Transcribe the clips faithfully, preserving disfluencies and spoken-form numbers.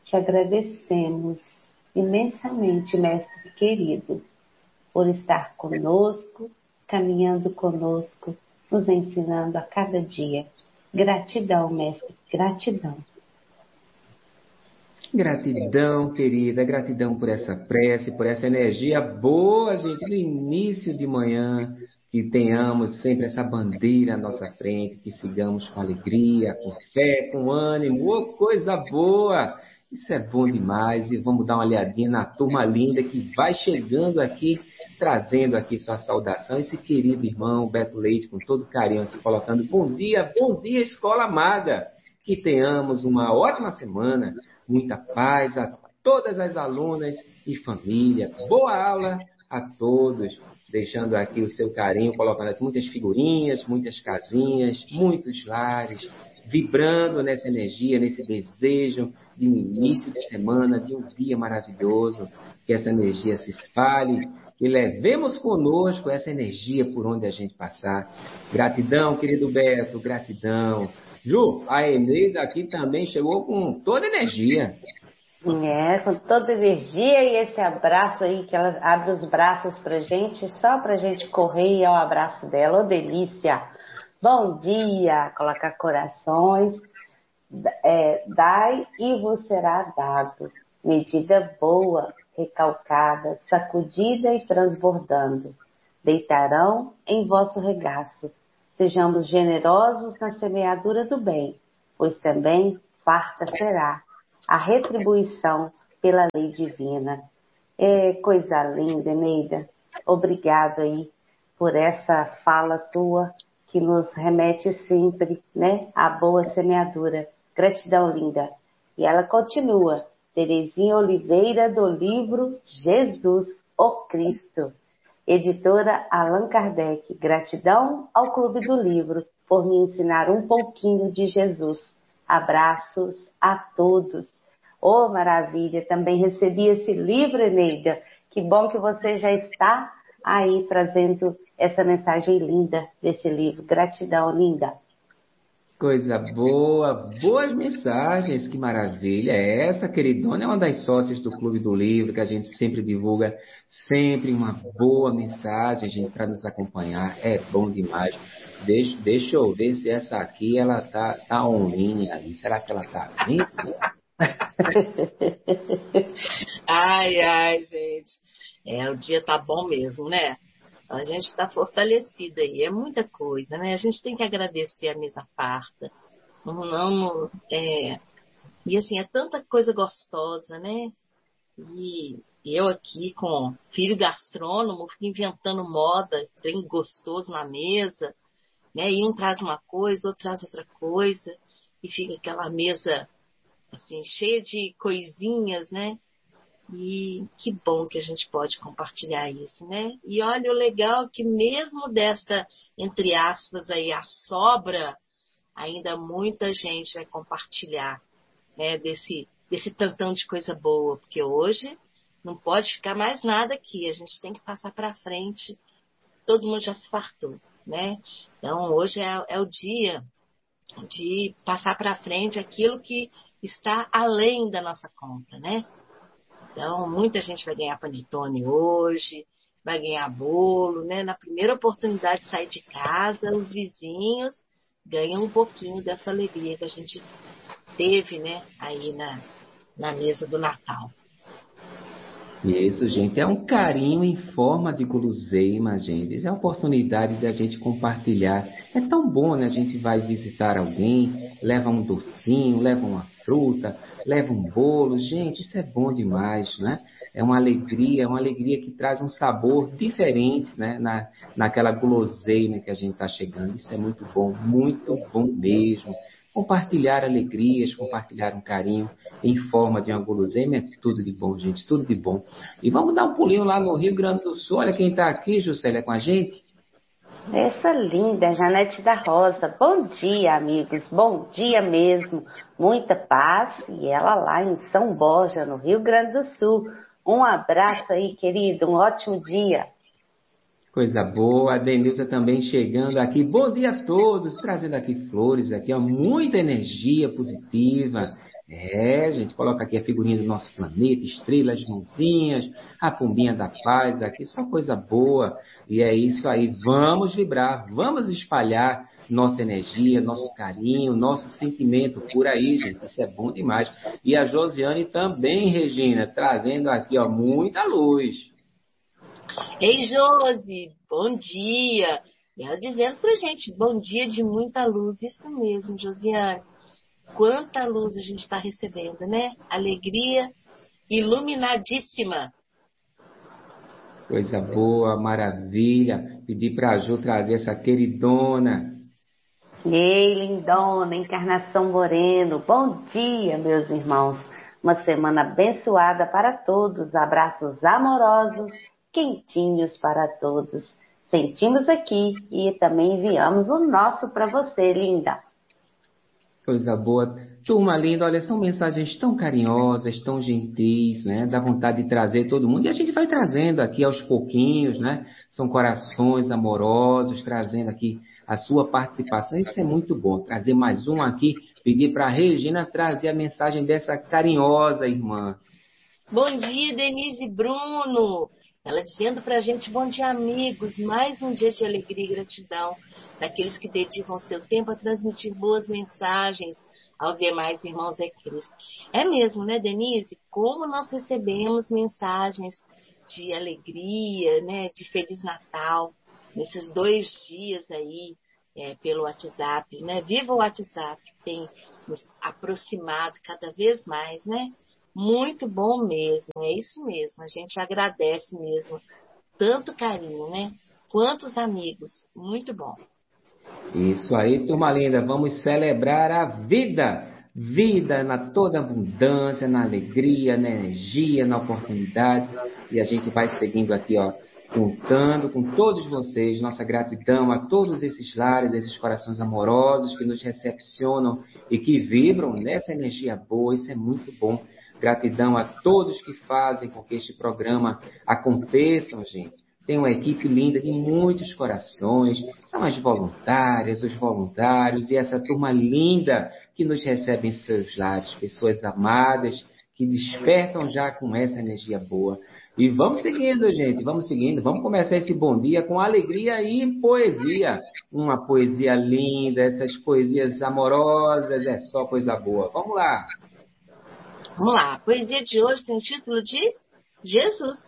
Te agradecemos imensamente, Mestre querido, por estar conosco, caminhando conosco, nos ensinando a cada dia. Gratidão, Mestre, gratidão. Gratidão, querida, gratidão por essa prece, por essa energia boa, gente, no início de manhã, que tenhamos sempre essa bandeira à nossa frente, que sigamos com alegria, com fé, com ânimo, oh, coisa boa! Isso é bom demais, e vamos dar uma olhadinha na turma linda que vai chegando aqui, trazendo aqui sua saudação, esse querido irmão Beto Leite, com todo carinho aqui, colocando bom dia, bom dia, Escola Amada, que tenhamos uma ótima semana, muita paz a todas as alunas e família. Boa aula a todos. Deixando aqui o seu carinho, colocando aqui muitas figurinhas, muitas casinhas, muitos lares, vibrando nessa energia, nesse desejo de um início de semana, de um dia maravilhoso. Que essa energia se espalhe, que levemos conosco essa energia por onde a gente passar. Gratidão, querido Beto, gratidão. Ju, a Eneida aqui também chegou com toda energia. É, com toda energia e esse abraço aí, que ela abre os braços pra gente, só pra gente correr e ao abraço dela. Ô, delícia! Bom dia! Colocar corações. É, dai e vos será dado. Medida boa, recalcada, sacudida e transbordando. Deitarão em vosso regaço. Sejamos generosos na semeadura do bem, pois também farta será a retribuição pela lei divina. É coisa linda, Eneida. Obrigado aí por essa fala tua que nos remete sempre, né, à boa semeadura. Gratidão, linda. E ela continua. Terezinha Oliveira, do livro Jesus, o Cristo. Editora Allan Kardec. Gratidão ao Clube do Livro por me ensinar um pouquinho de Jesus. Abraços a todos. Oh, maravilha! Também recebi esse livro, Eneida. Que bom que você já está aí trazendo essa mensagem linda desse livro. Gratidão, linda. Coisa boa, boas mensagens, que maravilha. Essa queridona é uma das sócias do Clube do Livro, que a gente sempre divulga, sempre uma boa mensagem, gente, para nos acompanhar. É bom demais. Deixa, deixa eu ver se essa aqui, ela tá, tá online ali. Será que ela tá vendo? Ai, ai, gente. É, o dia tá bom mesmo, né? A gente está fortalecida aí, é muita coisa, né? A gente tem que agradecer a mesa farta. Não, não, é, e assim, é tanta coisa gostosa, né? E eu aqui com filho gastrônomo, fico inventando moda, tem gostoso na mesa, né? E um traz uma coisa, outro traz outra coisa, e fica aquela mesa assim, cheia de coisinhas, né? E que bom que a gente pode compartilhar isso, né? E olha, o legal que mesmo desta, entre aspas, aí, a sobra, ainda muita gente vai compartilhar, né? Desse, desse tantão de coisa boa, porque hoje não pode ficar mais nada aqui, a gente tem que passar para frente, todo mundo já se fartou, né? Então, hoje é, é o dia de passar para frente aquilo que está além da nossa conta, né? Então, muita gente vai ganhar panetone hoje, vai ganhar bolo, né? Na primeira oportunidade de sair de casa, os vizinhos ganham um pouquinho dessa alegria que a gente teve, né? Aí na, na mesa do Natal. Isso, gente, é um carinho em forma de guloseima, gente. Isso é a oportunidade da gente compartilhar. É tão bom, né? A gente vai visitar alguém, leva um docinho, leva uma fruta, leva um bolo. Gente, isso é bom demais, né? É uma alegria, é uma alegria que traz um sabor diferente, né? Na, naquela guloseima que a gente está chegando. Isso é muito bom, muito bom mesmo. Compartilhar alegrias, compartilhar um carinho em forma de uma guloseima é tudo de bom, gente, tudo de bom. E vamos dar um pulinho lá no Rio Grande do Sul. Olha quem está aqui, Juscelia, com a gente. Essa linda, Janete da Rosa. Bom dia, amigos. Bom dia mesmo. Muita paz. E ela lá em São Borja, no Rio Grande do Sul. Um abraço aí, querido. Um ótimo dia. Coisa boa, a Denilza também chegando aqui. Bom dia a todos, trazendo aqui flores, aqui, ó, muita energia positiva. É, gente, coloca aqui a figurinha do nosso planeta, estrelas, mãozinhas, a pombinha da paz aqui, só coisa boa. E é isso aí, vamos vibrar, vamos espalhar nossa energia, nosso carinho, nosso sentimento por aí, gente. Isso é bom demais. E a Josiane também, Regina, trazendo aqui, ó, muita luz. Ei, Josi, bom dia. E ela dizendo pra gente, bom dia de muita luz. Isso mesmo, Josiane. Quanta luz a gente está recebendo, né? Alegria iluminadíssima. Coisa boa, maravilha. Pedi para a Ju trazer essa queridona. Ei, lindona, Encarnação Moreno. Bom dia, meus irmãos. Uma semana abençoada para todos. Abraços amorosos, quentinhos para todos. Sentimos aqui e também enviamos o nosso para você, linda. Coisa boa. Turma linda, olha, são mensagens tão carinhosas, tão gentis, né? Dá vontade de trazer todo mundo. E a gente vai trazendo aqui aos pouquinhos, né? São corações amorosos, trazendo aqui a sua participação. Isso é muito bom. Trazer mais um aqui, pedir para a Regina trazer a mensagem dessa carinhosa irmã. Bom dia, Denise e Bruno. Ela dizendo pra gente, bom dia, amigos. Mais um dia de alegria e gratidão daqueles que dedicam seu tempo a transmitir boas mensagens aos demais irmãos de Cristo. É mesmo, né, Denise? Como nós recebemos mensagens de alegria, né, de Feliz Natal, nesses dois dias aí, é, pelo WhatsApp, né? Viva o WhatsApp, que tem nos aproximado cada vez mais, né? Muito bom mesmo, é isso mesmo. A gente agradece mesmo. Tanto carinho, né? Quantos amigos. Muito bom. Isso aí, turma linda. Vamos celebrar a vida. Vida na toda abundância, na alegria, na energia, na oportunidade. E a gente vai seguindo aqui, ó, contando com todos vocês, nossa gratidão a todos esses lares, esses corações amorosos que nos recepcionam e que vibram nessa energia boa. Isso é muito bom. Gratidão a todos que fazem com que este programa aconteça, gente. Tem uma equipe linda de muitos corações, são as voluntárias, os voluntários e essa turma linda que nos recebe em seus lares, pessoas amadas que despertam já com essa energia boa. E vamos seguindo, gente, vamos seguindo, vamos começar esse bom dia com alegria e poesia. Uma poesia linda, essas poesias amorosas, é só coisa boa. Vamos lá! Vamos lá, a poesia de hoje tem o título de Jesus.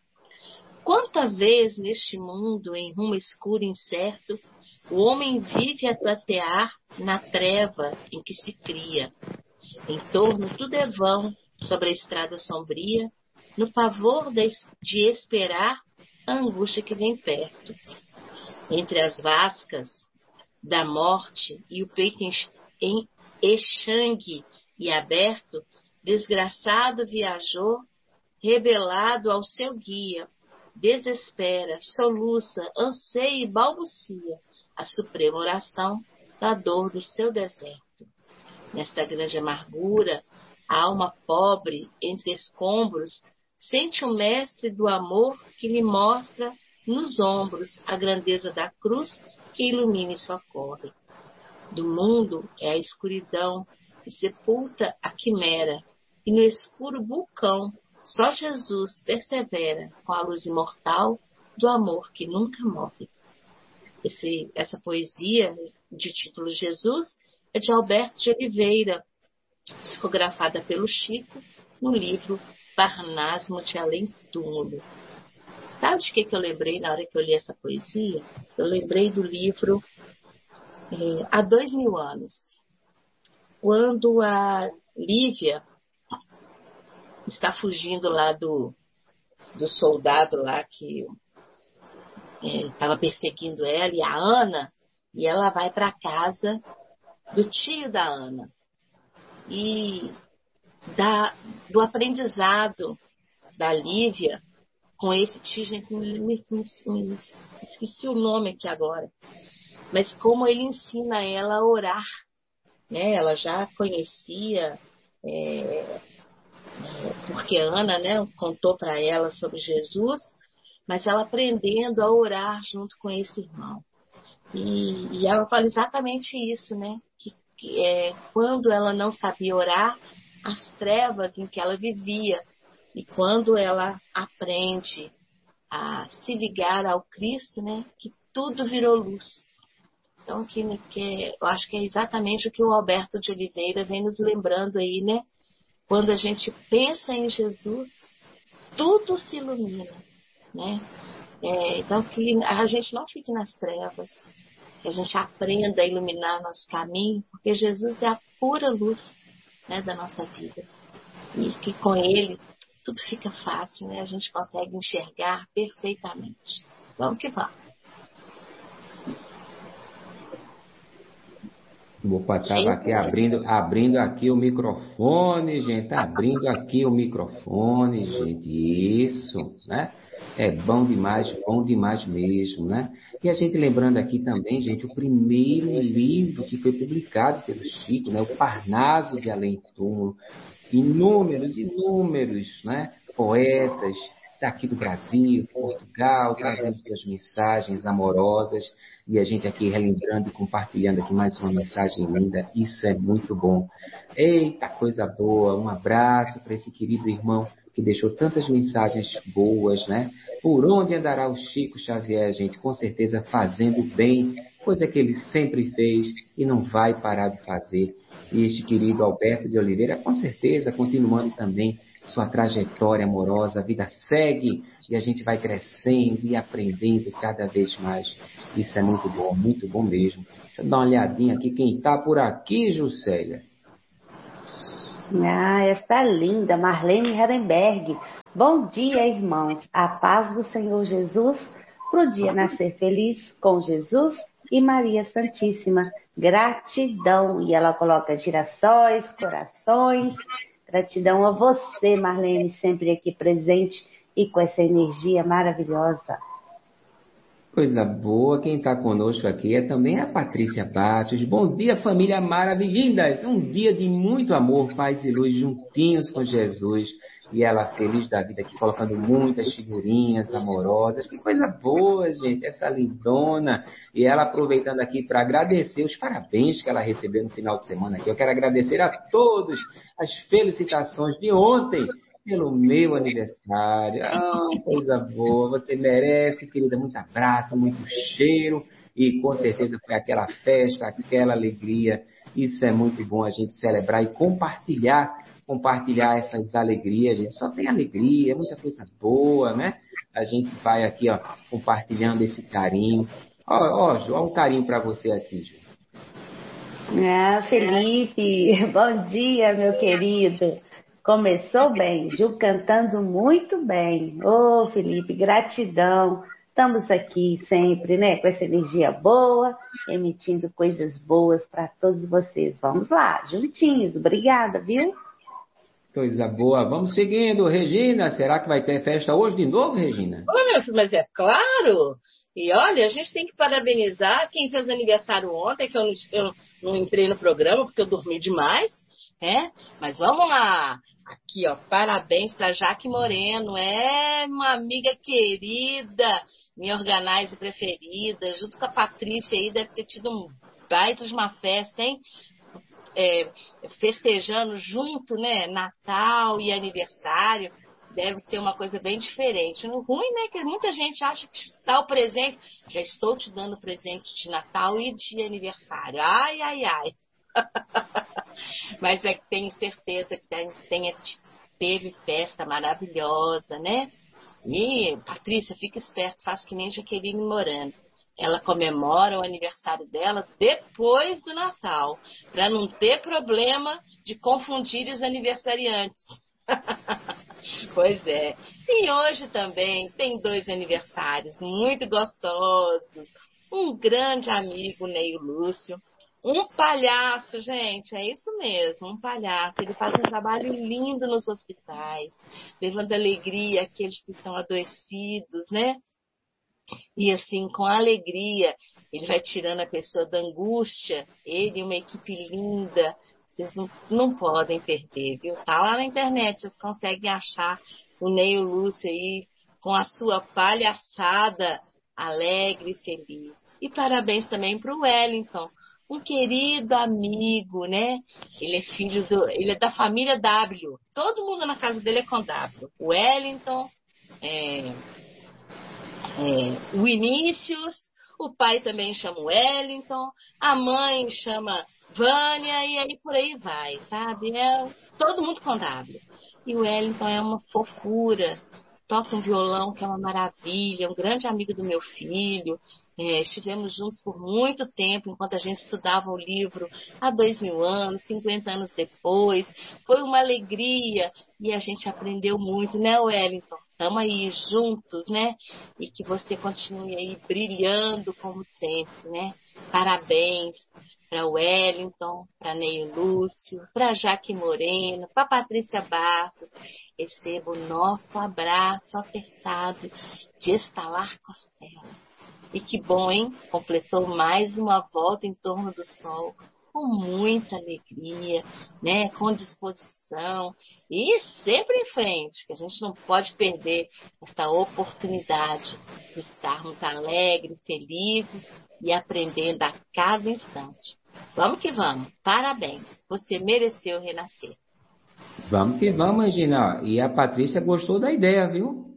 Quanta vez neste mundo, em rumo escuro e incerto, o homem vive a tatear na treva em que se cria. Em torno tudo é vão, sobre a estrada sombria, no pavor de esperar a angústia que vem perto. Entre as vascas da morte e o peito em exangue e aberto, desgraçado viajou, rebelado ao seu guia, desespera, soluça, anseia e balbucia a suprema oração da dor do seu deserto. Nesta grande amargura, a alma pobre, entre escombros, sente o mestre do amor que lhe mostra nos ombros a grandeza da cruz que ilumina e socorre. Do mundo é a escuridão que sepulta a quimera, e no escuro vulcão só Jesus persevera com a luz imortal do amor que nunca morre. Esse, essa poesia de título Jesus é de Alberto de Oliveira, psicografada pelo Chico no livro Parnasmo de Além Túmulo. Sabe de que, que eu lembrei na hora que eu li essa poesia? Eu lembrei do livro é, Há Dois Mil Anos, quando a Lívia está fugindo lá do, do soldado lá que estava é, perseguindo ela, e a Ana, e ela vai para a casa do tio da Ana. E da, do aprendizado da Lívia com esse tio, gente, me, me, me, esqueci o nome aqui agora, mas como ele ensina ela a orar, né? Ela já conhecia, é, porque a Ana, né, contou para ela sobre Jesus, mas ela aprendendo a orar junto com esse irmão. E, e ela fala exatamente isso, né? Que, que é, quando ela não sabia orar, as trevas em que ela vivia, e quando ela aprende a se ligar ao Cristo, né? Que tudo virou luz. Então, que, que, eu acho que é exatamente o que o Alberto de Oliveira vem nos lembrando aí, né? Quando a gente pensa em Jesus, tudo se ilumina, né? É, então, que a gente não fique nas trevas, que a gente aprenda a iluminar nosso caminho, porque Jesus é a pura luz, né, da nossa vida. E que com Ele tudo fica fácil, né? A gente consegue enxergar perfeitamente. Vamos que vamos. Opa, estava aqui abrindo, abrindo aqui o microfone, gente. Tá abrindo aqui o microfone, gente. Isso, né? É bom demais, bom demais mesmo, né? E a gente lembrando aqui também, gente, o primeiro livro que foi publicado pelo Chico, né? O Parnaso de Além Túmulo. Inúmeros, inúmeros, né? Poetas daqui do Brasil, de Portugal, trazendo suas mensagens amorosas, e a gente aqui relembrando e compartilhando aqui mais uma mensagem linda. Isso é muito bom. Eita, coisa boa. Um abraço para esse querido irmão que deixou tantas mensagens boas, né? Por onde andará o Chico Xavier, gente? Com certeza fazendo bem, coisa que ele sempre fez e não vai parar de fazer. E este querido Alberto de Oliveira, com certeza, continuando também sua trajetória amorosa, a vida segue e a gente vai crescendo e aprendendo cada vez mais. Isso é muito bom, muito bom mesmo. Deixa eu dar uma olhadinha aqui, quem está por aqui, Juscelia? Ah, essa linda, Marlene Herenberg. Bom dia, irmãos. A paz do Senhor Jesus, pro dia nascer feliz com Jesus e Maria Santíssima. Gratidão. E ela coloca girassóis, corações. Gratidão a você, Marlene, sempre aqui presente e com essa energia maravilhosa. Coisa boa, quem está conosco aqui é também a Patrícia Bastos. Bom dia, família maravilhindas! Um dia de muito amor, paz e luz juntinhos com Jesus. E ela feliz da vida aqui, colocando muitas figurinhas amorosas. Que coisa boa, gente, essa lindona. E ela aproveitando aqui para agradecer os parabéns que ela recebeu no final de semana aqui. Eu quero agradecer a todos as felicitações de ontem pelo meu aniversário. Ah, coisa boa. Você merece, querida, muito abraço, muito cheiro. E com certeza foi aquela festa, aquela alegria. Isso é muito bom a gente celebrar e compartilhar, compartilhar essas alegrias. A gente só tem alegria, muita coisa boa, né? A gente vai aqui, ó, compartilhando esse carinho. Ó, ó, Ju, ó, um carinho para você aqui, Ju. Ah, Felipe, bom dia, meu querido. Começou bem, Ju cantando muito bem. Ô, Felipe, gratidão. Estamos aqui sempre, né, com essa energia boa, emitindo coisas boas para todos vocês. Vamos lá, juntinhos. Obrigada, viu? Coisa boa. Vamos seguindo, Regina. Será que vai ter festa hoje de novo, Regina? Ô, meu filho, mas é claro. E olha, a gente tem que parabenizar quem fez aniversário ontem, que eu não, eu não entrei no programa porque eu dormi demais, né? Mas vamos lá. Aqui, ó, parabéns para Jaque Moreno, é uma amiga querida, minha organize preferida, junto com a Patrícia aí, deve ter tido um baita de uma festa, hein? É, festejando junto, né, Natal e aniversário, deve ser uma coisa bem diferente. O ruim, né, que muita gente acha que dá o presente, já estou te dando presente de Natal e de aniversário, ai, ai, ai. Mas é que tenho certeza que tenha, teve festa maravilhosa, né? E, Patrícia, fica esperto, faz que nem Jaqueline Morano. Ela comemora o aniversário dela depois do Natal, para não ter problema de confundir os aniversariantes. Pois é. E hoje também tem dois aniversários muito gostosos. Um grande amigo, Neio Lúcio. Um palhaço, gente, é isso mesmo, um palhaço. Ele faz um trabalho lindo nos hospitais, levando alegria àqueles que estão adoecidos, né? E assim, com alegria, ele vai tirando a pessoa da angústia. Ele e uma equipe linda. Vocês não, não podem perder, viu? Tá lá na internet, vocês conseguem achar o Neio Lúcio aí com a sua palhaçada alegre e feliz. E parabéns também para o Wellington, um querido amigo, né? Ele é filho do, ele é da família W. Todo mundo na casa dele é com W. O Wellington, é, é, o Vinícius, o pai também chama Wellington, a mãe chama Vânia, e aí por aí vai, sabe? É todo mundo com W. E o Wellington é uma fofura, toca um violão que é uma maravilha, um grande amigo do meu filho. É, estivemos juntos por muito tempo, enquanto a gente estudava o livro há dois mil anos, cinquenta anos depois. Foi uma alegria e a gente aprendeu muito, né, Wellington? Estamos aí juntos, né? E que você continue aí brilhando como sempre, né? Parabéns para o Wellington, para Ney Lúcio, para Jaque Moreno, para Patrícia Bastos. Receba o nosso abraço apertado de estalar costelas. E que bom, hein? Completou mais uma volta em torno do sol, com muita alegria, né? Com disposição e sempre em frente, que a gente não pode perder essa oportunidade de estarmos alegres, felizes e aprendendo a cada instante. Vamos que vamos. Parabéns. Você mereceu renascer. Vamos que vamos, Regina. E a Patrícia gostou da ideia, viu?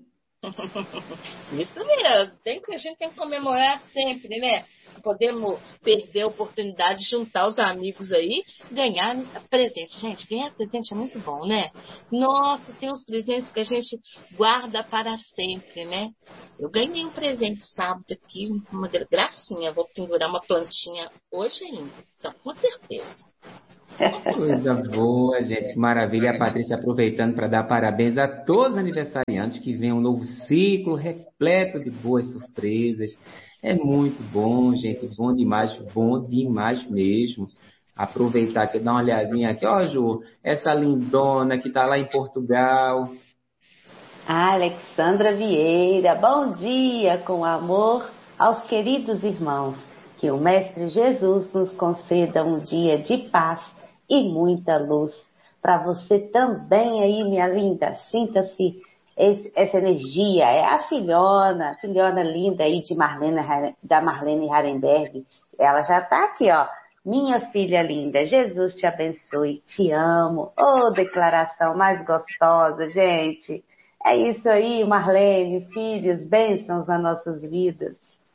Isso mesmo, tem que, a gente tem que comemorar sempre, né? Podemos perder a oportunidade de juntar os amigos aí, ganhar presente. Gente, ganhar presente é muito bom, né? Nossa, tem uns presentes que a gente guarda para sempre, né? Eu ganhei um presente sábado aqui, uma gracinha. Vou pendurar uma plantinha hoje ainda, então, com certeza. Coisa boa, gente, que maravilha. A Patrícia aproveitando para dar parabéns a todos os aniversariantes, que venham um novo ciclo repleto de boas surpresas. É muito bom, gente, bom demais, bom demais mesmo. Aproveitar aqui, dar uma olhadinha aqui, ó, Ju, essa lindona que está lá em Portugal. Ah, Alexandra Vieira, bom dia com amor aos queridos irmãos. Que o Mestre Jesus nos conceda um dia de paz e muita luz. Para você também aí, minha linda, sinta-se essa energia. É a filhona, a filhona linda aí de Marlene, da Marlene Harenberg. Ela já está aqui, ó. Minha filha linda, Jesus te abençoe, te amo. Oh, declaração mais gostosa, gente. É isso aí, Marlene, filhos, bênçãos nas nossas vidas.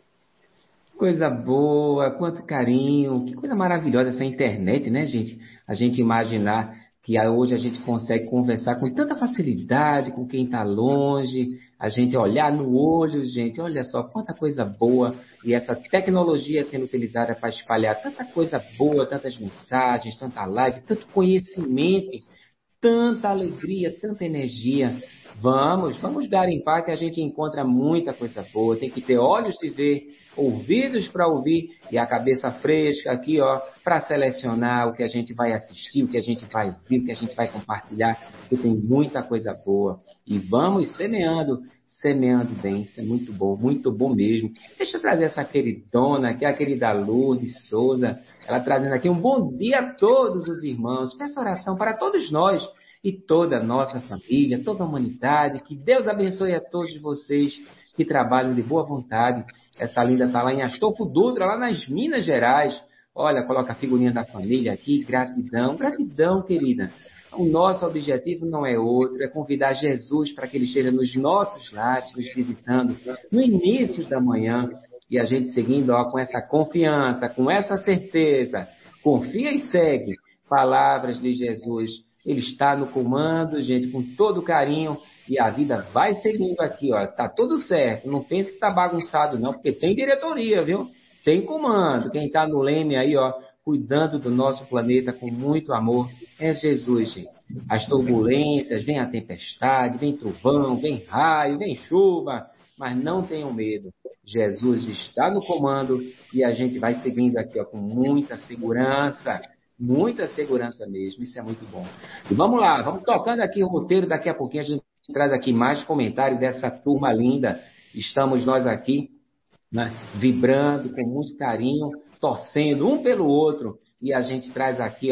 Coisa boa, quanto carinho, que coisa maravilhosa essa internet, né, gente? A gente imaginar que hoje a gente consegue conversar com tanta facilidade com quem está longe, a gente olhar no olho, gente, olha só quanta coisa boa, e essa tecnologia sendo utilizada para espalhar tanta coisa boa, tantas mensagens, tanta live, tanto conhecimento, tanta alegria, tanta energia. Vamos, vamos garimpar que a gente encontra muita coisa boa. Tem que ter olhos de ver, ouvidos para ouvir e a cabeça fresca aqui, ó, para selecionar o que a gente vai assistir, o que a gente vai ouvir, o que a gente vai compartilhar, porque tem muita coisa boa. E vamos semeando, semeando bem. Isso é muito bom, muito bom mesmo. Deixa eu trazer essa queridona aqui, a querida Lourdes Souza. Ela trazendo aqui um bom dia a todos os irmãos. Peço oração para todos nós e toda a nossa família, toda a humanidade. Que Deus abençoe a todos vocês que trabalham de boa vontade. Essa linda está lá em Astolfo Dutra, lá nas Minas Gerais. Olha, coloca a figurinha da família aqui. Gratidão, gratidão, querida. O nosso objetivo não é outro, é convidar Jesus para que Ele esteja nos nossos lares, nos visitando no início da manhã. E a gente seguindo ó, com essa confiança, com essa certeza. Confia e segue. Palavras de Jesus. Ele está no comando, gente, com todo carinho, e a vida vai seguindo aqui, ó. Tá tudo certo. Não pense que tá bagunçado, não, porque tem diretoria, viu? Tem comando. Quem tá no leme aí, ó, cuidando do nosso planeta com muito amor, é Jesus, gente. As turbulências, vem a tempestade, vem trovão, vem raio, vem chuva, mas não tenham medo. Jesus está no comando e a gente vai seguindo aqui, ó, com muita segurança. Muita segurança mesmo, isso é muito bom. E vamos lá, vamos tocando aqui o roteiro, daqui a pouquinho a gente traz aqui mais comentários dessa turma linda. Estamos nós aqui, né, vibrando com muito carinho, torcendo um pelo outro, e a gente traz aqui ó,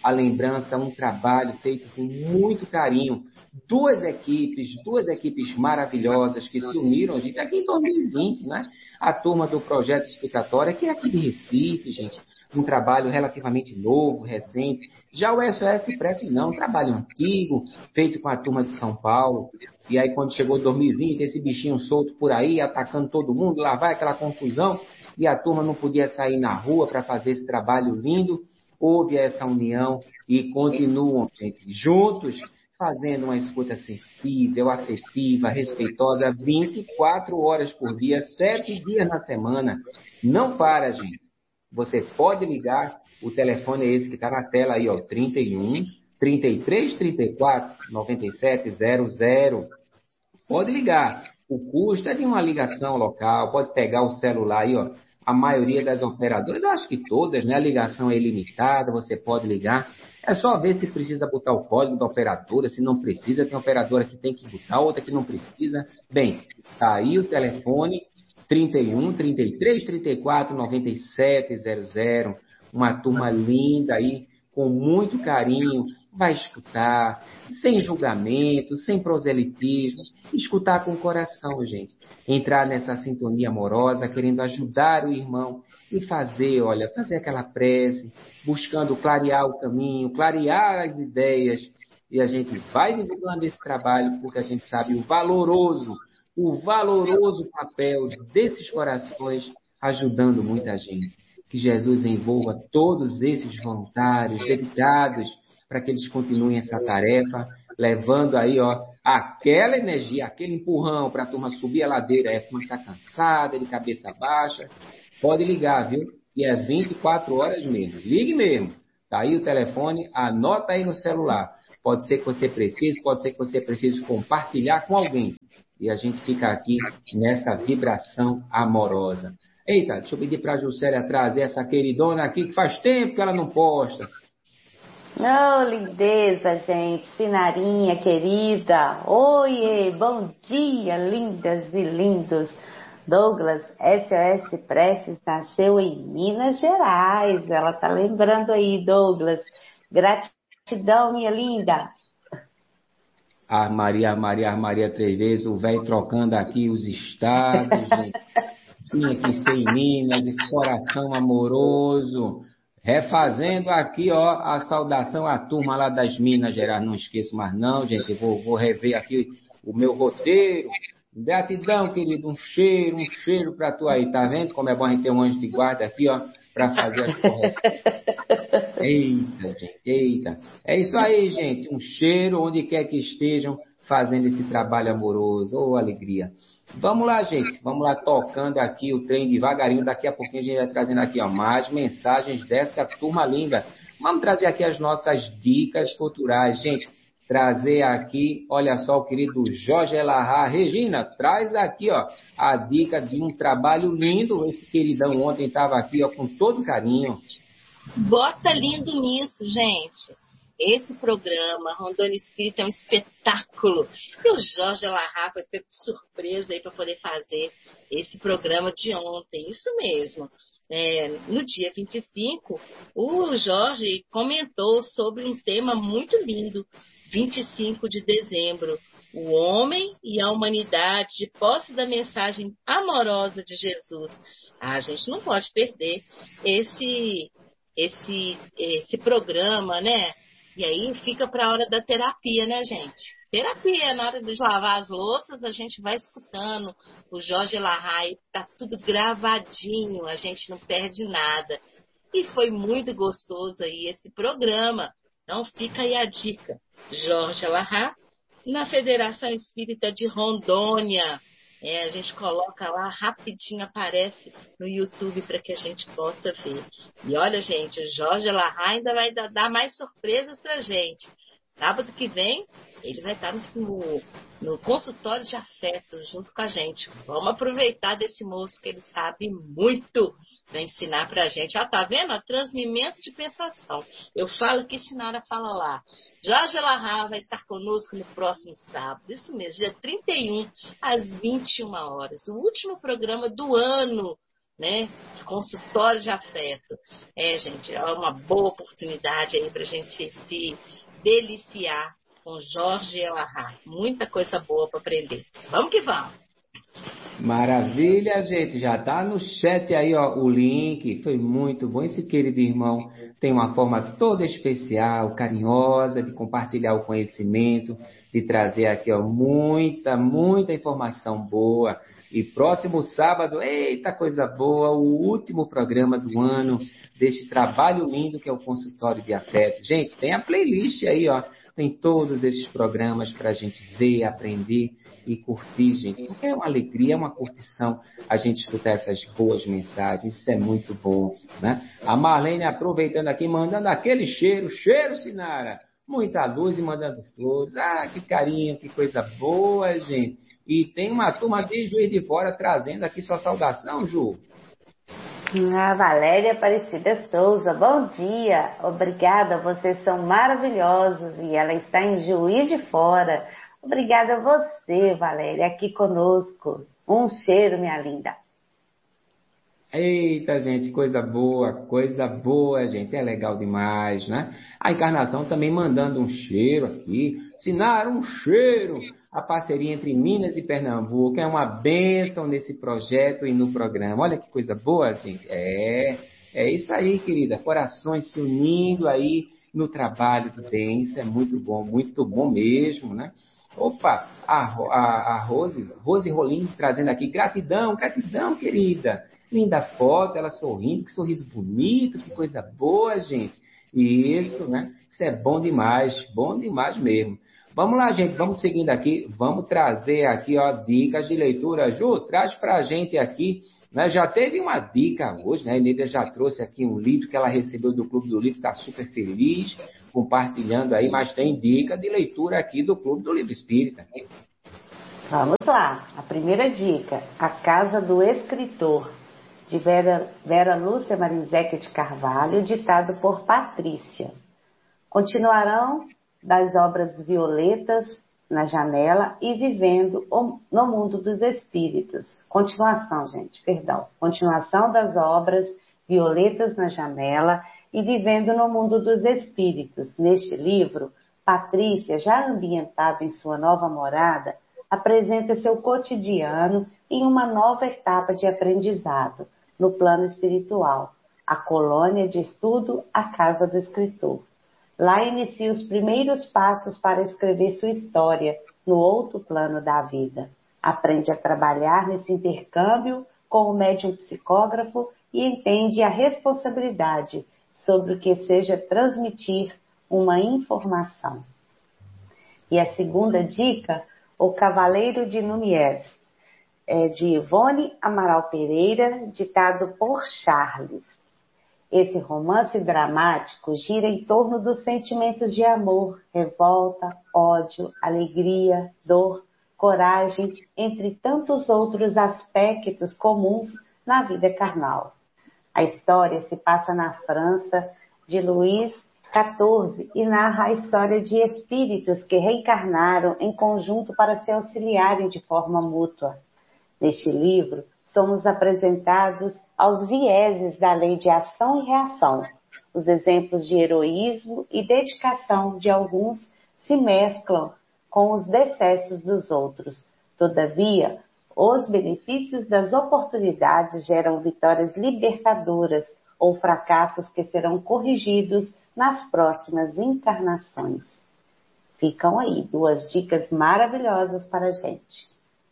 a lembrança, um trabalho feito com muito carinho. Duas equipes, duas equipes maravilhosas que se uniram, gente, aqui em dois mil e vinte, né? A turma do Projeto Explicatória, que é aqui de Recife, gente, um trabalho relativamente novo, recente. Já o S O S Press não, um trabalho antigo, feito com a turma de São Paulo. E aí, quando chegou dois mil e vinte, esse bichinho solto por aí, atacando todo mundo, lá vai aquela confusão, e a turma não podia sair na rua para fazer esse trabalho lindo. Houve essa união e continuam, gente, juntos, fazendo uma escuta sensível, afetiva, respeitosa, vinte e quatro horas por dia, sete dias na semana. Não para, gente. Você pode ligar, o telefone é esse que está na tela aí, ó, trinta e um, trinta e três, trinta e quatro, noventa e sete zero zero. Pode ligar. O custo é de uma ligação local, pode pegar o celular aí, ó. A maioria das operadoras, eu acho que todas, né? A ligação é ilimitada, você pode ligar. É só ver se precisa botar o código da operadora, se não precisa, tem operadora que tem que botar, outra que não precisa. Bem, tá aí o telefone, trinta e um, trinta e três, trinta e quatro, noventa e sete zero zero. Uma turma linda aí, com muito carinho, vai escutar, sem julgamento, sem proselitismo, escutar com o coração, gente. Entrar nessa sintonia amorosa, querendo ajudar o irmão e fazer, olha, fazer aquela prece, buscando clarear o caminho, clarear as ideias. E a gente vai divulgando esse trabalho porque a gente sabe o valoroso, o valoroso papel desses corações ajudando muita gente. Que Jesus envolva todos esses voluntários dedicados para que eles continuem essa tarefa, levando aí, ó, aquela energia, aquele empurrão para a turma subir a ladeira. É, a turma está cansada, de cabeça baixa. Pode ligar, viu? E é vinte e quatro horas mesmo. Ligue mesmo. Tá aí o telefone, anota aí no celular. Pode ser que você precise, pode ser que você precise compartilhar com alguém. E a gente fica aqui nessa vibração amorosa. Eita, deixa eu pedir para a Juscelia trazer essa queridona aqui, que faz tempo que ela não posta. Oh, lindeza, gente. Sinarinha, querida. Oiê, bom dia, lindas e lindos. Douglas, S O S Preces nasceu em Minas Gerais. Ela tá lembrando aí, Douglas. Gratidão, minha linda. Ah, Maria, Maria, Maria, três vezes, o velho trocando aqui os estados, gente. Tinha que ser em Minas, esse coração amoroso. Refazendo aqui, ó, a saudação à turma lá das Minas Gerais. Não esqueço mais não, gente. Vou, vou rever aqui o meu roteiro. Gratidão, querido. Um cheiro, um cheiro pra tu aí. Tá vendo como é bom a gente ter um anjo de guarda aqui, ó, pra fazer as correções. Eita, gente, eita. É isso aí, gente. Um cheiro onde quer que estejam fazendo esse trabalho amoroso. Ô, alegria. Vamos lá, gente. Vamos lá tocando aqui o trem devagarinho. Daqui a pouquinho a gente vai trazendo aqui, ó, mais mensagens dessa turma linda. Vamos trazer aqui as nossas dicas culturais, gente. Trazer aqui, olha só, o querido Jorge Elahá. Regina, traz aqui, ó, a dica de um trabalho lindo. Esse queridão ontem estava aqui, ó, com todo carinho. Bota lindo nisso, gente. Esse programa, Rondônia Espírita, é um espetáculo. E o Jorge Elahá foi pego de surpresa aí para poder fazer esse programa de ontem. Isso mesmo. É, no dia vinte e cinco, o Jorge comentou sobre um tema muito lindo. vinte e cinco de dezembro. O homem e a humanidade de posse da mensagem amorosa de Jesus. Ah, a gente não pode perder esse, esse, esse programa, né? E aí fica para a hora da terapia, né, gente? Terapia, na hora de lavar as louças, a gente vai escutando o Jorge Elahá, tá tudo gravadinho, a gente não perde nada. E foi muito gostoso aí esse programa. Então fica aí a dica. Jorge Elahá, na Federação Espírita de Rondônia. É, a gente coloca lá, rapidinho aparece no YouTube para que a gente possa ver. E olha, gente, o Jorge Elahá ainda vai dar mais surpresas para a gente. Sábado que vem, ele vai estar no, no consultório de afeto junto com a gente. Vamos aproveitar desse moço que ele sabe muito para ensinar para a gente. Ah, tá vendo? Transmimento de pensação. Eu falo que Sinara fala lá. Jorge Elahá vai estar conosco no próximo sábado. Isso mesmo, dia trinta e um, às vinte e uma horas. O último programa do ano né? De consultório de afeto. É, gente, é uma boa oportunidade aí para a gente se deliciar com Jorge Elahá. Muita coisa boa para aprender. Vamos que vamos! Maravilha, gente. Já tá no chat aí, ó, o link. Foi muito bom. Esse querido irmão tem uma forma toda especial, carinhosa de compartilhar o conhecimento, de trazer aqui, ó, muita, muita informação boa. E próximo sábado, eita coisa boa, o último programa do ano deste trabalho lindo que é o Consultório de Afeto. Gente, tem a playlist aí, ó. Tem todos esses programas para a gente ver, aprender e curtir, gente. Porque é uma alegria, é uma curtição a gente escutar essas boas mensagens. Isso é muito bom, né? A Marlene aproveitando aqui, mandando aquele cheiro. Cheiro, Sinara! Muita luz e mandando flores. Ah, que carinho, que coisa boa, gente. E tem uma turma de Juiz de Fora trazendo aqui sua saudação, Ju. A Valéria Aparecida Souza, bom dia, obrigada, vocês são maravilhosos e ela está em Juiz de Fora. Obrigada a você, Valéria, aqui conosco. Um cheiro, minha linda. Eita, gente, coisa boa, coisa boa, gente, é legal demais, né? A Encarnação também mandando um cheiro aqui, Sinara, um cheiro. A parceria entre Minas e Pernambuco é uma bênção nesse projeto e no programa. Olha que coisa boa, gente. É, é isso aí, querida. Corações se unindo aí no trabalho do bem. Isso é muito bom, muito bom mesmo, né? Opa, a, a, a Rose, Rose Rolim trazendo aqui gratidão, gratidão, querida. Linda foto, ela sorrindo, que sorriso bonito, que coisa boa, gente. Isso, né? Isso é bom demais, bom demais mesmo. Vamos lá, gente, vamos seguindo aqui, vamos trazer aqui, ó, dicas de leitura. Ju, traz pra gente aqui, né? Já teve uma dica hoje, né? A Eneida já trouxe aqui um livro que ela recebeu do Clube do Livro, está super feliz, compartilhando aí, mas tem dica de leitura aqui do Clube do Livro Espírita. Vamos lá, a primeira dica, A Casa do Escritor, de Vera, Vera Lúcia Marinzec de Carvalho, ditado por Patrícia. Continuarão das obras Violetas na Janela e Vivendo no Mundo dos Espíritos. Continuação, gente, perdão. Continuação das obras Violetas na Janela e Vivendo no Mundo dos Espíritos. Neste livro, Patrícia, já ambientada em sua nova morada, apresenta seu cotidiano em uma nova etapa de aprendizado, no plano espiritual, a colônia de estudo, a Casa do Escritor. Lá inicia os primeiros passos para escrever sua história no outro plano da vida. Aprende a trabalhar nesse intercâmbio com o médium psicógrafo e entende a responsabilidade sobre o que seja transmitir uma informação. E a segunda dica, O Cavaleiro de Numiers, é de Ivone Amaral Pereira, ditado por Charles. Esse romance dramático gira em torno dos sentimentos de amor, revolta, ódio, alegria, dor, coragem, entre tantos outros aspectos comuns na vida carnal. A história se passa na França de Luís quatorze e narra a história de espíritos que reencarnaram em conjunto para se auxiliarem de forma mútua. Neste livro, somos apresentados aos vieses da lei de ação e reação. Os exemplos de heroísmo e dedicação de alguns se mesclam com os decessos dos outros. Todavia, os benefícios das oportunidades geram vitórias libertadoras ou fracassos que serão corrigidos nas próximas encarnações. Ficam aí duas dicas maravilhosas para a gente.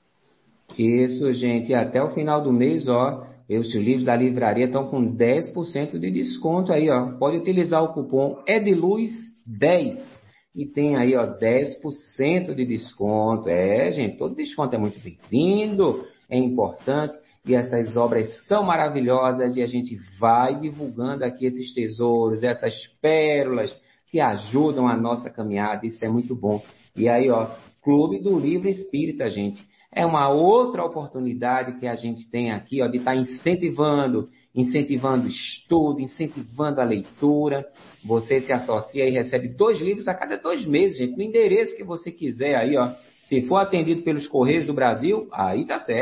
Isso, gente, até o final do mês, ó, os livros da livraria estão com dez por cento de desconto aí, ó. Pode utilizar o cupom Ediluz dez e tem aí, ó, dez por cento de desconto. É, gente, todo desconto é muito bem-vindo, é importante e essas obras são maravilhosas e a gente vai divulgando aqui esses tesouros, essas pérolas que ajudam a nossa caminhada. Isso é muito bom. E aí, ó, Clube do Livro Espírita, gente. É uma outra oportunidade que a gente tem aqui, ó, de estar incentivando, incentivando o estudo, incentivando a leitura. Você se associa e recebe dois livros a cada dois meses, gente, no endereço que você quiser aí, ó. Se for atendido pelos Correios do Brasil, aí tá certo.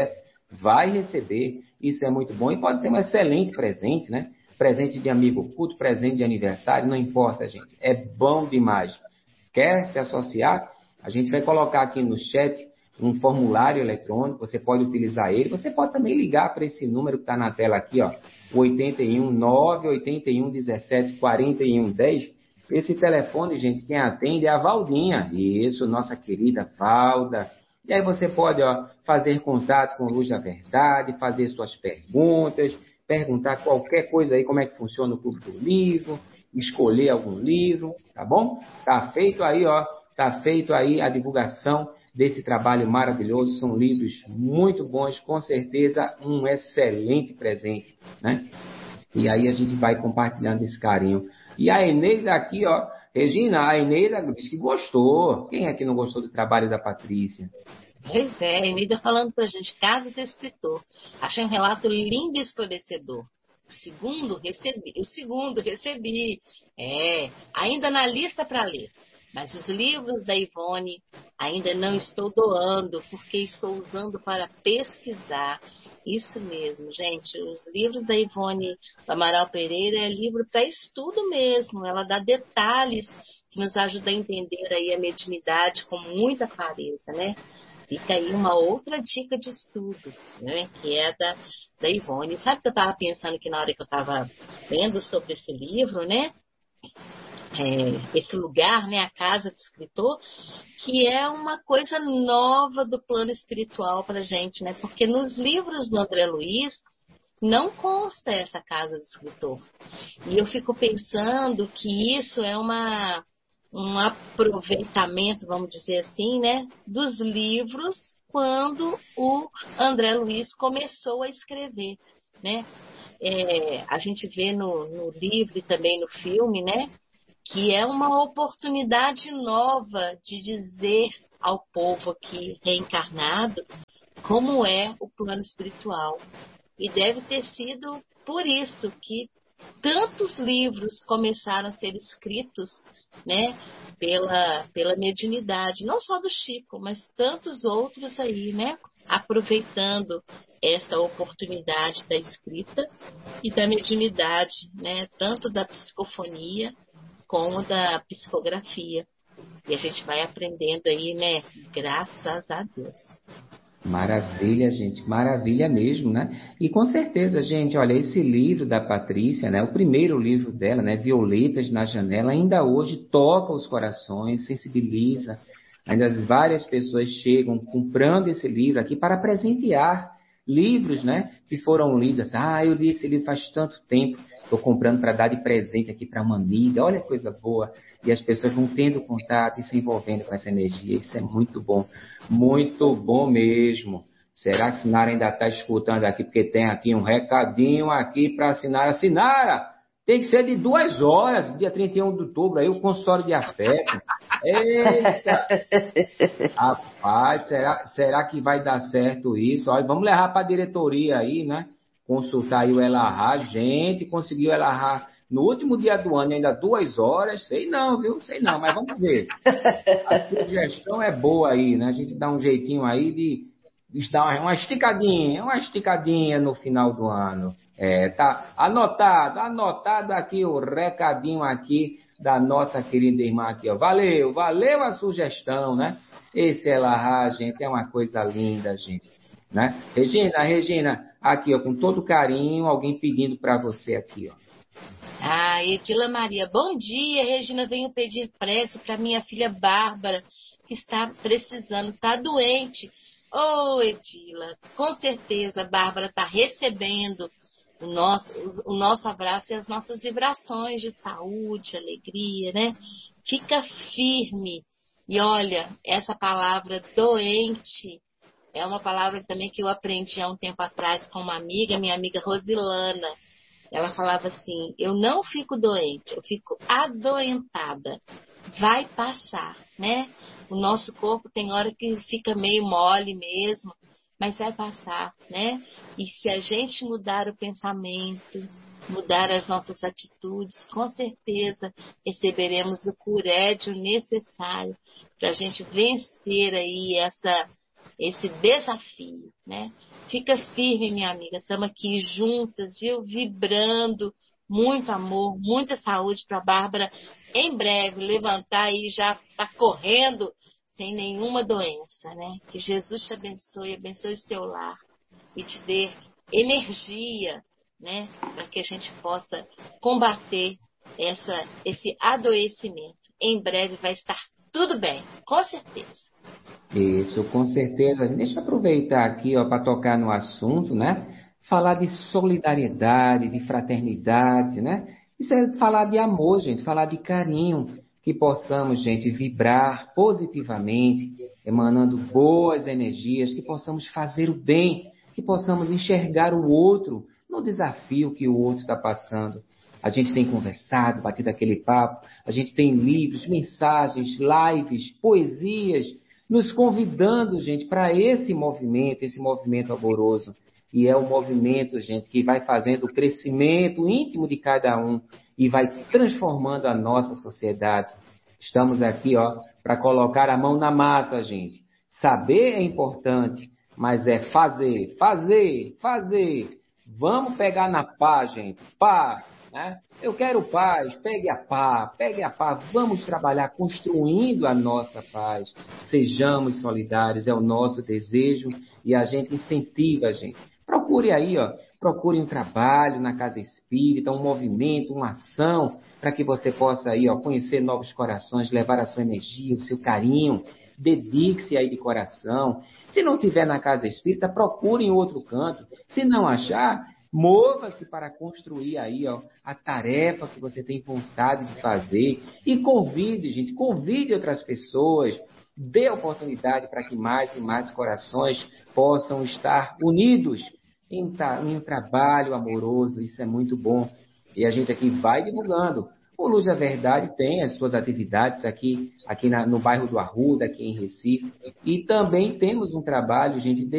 vai receber. Isso é muito bom e pode ser um excelente presente, né? Presente de amigo oculto, presente de aniversário, não importa, gente. É bom demais. Quer se associar? A gente vai colocar aqui no chat um formulário eletrônico, você pode utilizar ele. Você pode também ligar para esse número que está na tela aqui, ó, oito um nove oito um um sete quatro um um zero. Esse telefone, gente, quem atende é a Valdinha. Isso, nossa querida Valda. E aí você pode, ó, fazer contato com Luz da Verdade, fazer suas perguntas, perguntar qualquer coisa aí, como é que funciona o Clube do Livro, escolher algum livro, tá bom? Tá feito aí, ó, tá feito aí a divulgação desse trabalho maravilhoso. São livros muito bons, com certeza um excelente presente, né? E aí a gente vai compartilhando esse carinho. E a Eneida aqui, ó, Regina, a Eneida disse que gostou. Quem é que não gostou do trabalho da Patrícia? Pois é, a Eneida falando pra gente, Casa do Escritor. Achei um relato lindo e esclarecedor. O segundo, recebi. O segundo, recebi. É, ainda na lista para ler. Mas os livros da Ivone ainda não estou doando, porque estou usando para pesquisar. Isso mesmo, gente. Os livros da Ivone do Amaral Pereira é livro para estudo mesmo. Ela dá detalhes que nos ajudam a entender aí a mediunidade com muita clareza, né? Fica aí uma outra dica de estudo, né? Que é da, da Ivone. Sabe o que eu estava pensando aqui na hora que eu estava lendo sobre esse livro, né? É, esse lugar, né, a casa do escritor, que é uma coisa nova do plano espiritual para a gente, né? Porque nos livros do André Luiz não consta essa casa do escritor. E eu fico pensando que isso é uma, um aproveitamento, vamos dizer assim, né, dos livros quando o André Luiz começou a escrever, né? É, a gente vê no, no livro e também no filme, né, que é uma oportunidade nova de dizer ao povo aqui reencarnado como é o plano espiritual. E deve ter sido por isso que tantos livros começaram a ser escritos, né, pela, pela mediunidade, não só do Chico, mas tantos outros aí, né, aproveitando essa oportunidade da escrita e da mediunidade, né, tanto da psicofonia como da psicografia. E a gente vai aprendendo aí, né? Graças a Deus. Maravilha, gente, maravilha mesmo, né? E com certeza, gente, olha, esse livro da Patrícia, né? O primeiro livro dela, né? Violetas na Janela, ainda hoje toca os corações, sensibiliza. Ainda várias pessoas chegam comprando esse livro aqui para presentear livros, né? Que foram lidos assim, ah, eu li esse livro faz tanto tempo. Estou comprando para dar de presente aqui para uma amiga, olha que coisa boa. E as pessoas vão tendo contato e se envolvendo com essa energia. Isso é muito bom, muito bom mesmo. Será que Sinara ainda está escutando aqui? Porque tem aqui um recadinho aqui para a Sinara. Sinara, tem que ser de duas horas, dia trinta e um de outubro, aí o consultório de afeto. Eita! Rapaz, será, será que vai dar certo isso? Olha, vamos levar para a diretoria aí, né? Consultar aí o Elahá, gente, conseguiu Elahá no último dia do ano, ainda duas horas, sei não, viu? Sei não, mas vamos ver. A sugestão é boa aí, né? A gente dá um jeitinho aí de, de dar uma, uma esticadinha, uma esticadinha no final do ano. É, tá anotado, anotado aqui o recadinho aqui da nossa querida irmã aqui, ó. Valeu, valeu a sugestão, né? Esse Elahá, gente, é uma coisa linda, gente. Né? Regina, Regina, aqui, ó, com todo carinho, alguém pedindo para você aqui, ó. Ah, Edila Maria, bom dia, Regina, venho pedir prece para minha filha Bárbara, que está precisando, está doente. Ô, oh, Edila, com certeza a Bárbara está recebendo o nosso, o nosso abraço e as nossas vibrações de saúde, alegria, né? Fica firme. E olha, essa palavra doente é uma palavra também que eu aprendi há um tempo atrás com uma amiga, minha amiga Rosilana. Ela falava assim, eu não fico doente, eu fico adoentada. Vai passar, né? O nosso corpo tem hora que fica meio mole mesmo, mas vai passar, né? E se a gente mudar o pensamento, mudar as nossas atitudes, com certeza receberemos o curédio necessário para a gente vencer aí essa esse desafio, né? Fica firme, minha amiga, estamos aqui juntas, viu? Vibrando, muito amor, muita saúde para a Bárbara. Em breve, levantar e já está correndo sem nenhuma doença, né? Que Jesus te abençoe, abençoe o seu lar e te dê energia, né? Para que a gente possa combater essa, esse adoecimento. Em breve vai estar tudo bem, com certeza. Isso, com certeza. Deixa eu aproveitar aqui, ó, para tocar no assunto, né? Falar de solidariedade, de fraternidade, né? Isso é falar de amor, gente, falar de carinho, que possamos, gente, vibrar positivamente, emanando boas energias, que possamos fazer o bem, que possamos enxergar o outro no desafio que o outro está passando. A gente tem conversado, batido aquele papo, a gente tem livros, mensagens, lives, poesias, nos convidando, gente, para esse movimento, esse movimento amoroso. E é um movimento, gente, que vai fazendo o crescimento íntimo de cada um e vai transformando a nossa sociedade. Estamos aqui, ó, para colocar a mão na massa, gente. Saber é importante, mas é fazer, fazer, fazer. Vamos pegar na pá, gente. Pá, né? Eu quero paz, pegue a pá, pegue a pá. Vamos trabalhar construindo a nossa paz. Sejamos solidários, é o nosso desejo e a gente incentiva a gente. Procure aí, ó, procure um trabalho na Casa Espírita, um movimento, uma ação, para que você possa aí, ó, conhecer novos corações, levar a sua energia, o seu carinho. Dedique-se aí de coração. Se não tiver na Casa Espírita, procure em outro canto. Se não achar, mova-se para construir aí, ó, a tarefa que você tem vontade de fazer. E convide, gente, convide outras pessoas. Dê oportunidade para que mais e mais corações possam estar unidos em, em um trabalho amoroso. Isso é muito bom. E a gente aqui vai divulgando. O Luz da Verdade tem as suas atividades aqui, aqui na, no bairro do Arruda, aqui em Recife. E também temos um trabalho, gente,